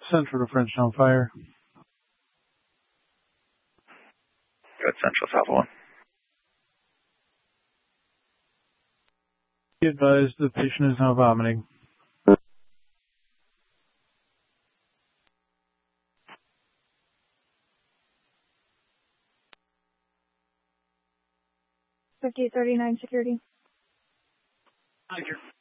Central to French on fire. Good, Central, South 1. Be advised the patient is now vomiting. $5839 security. Roger.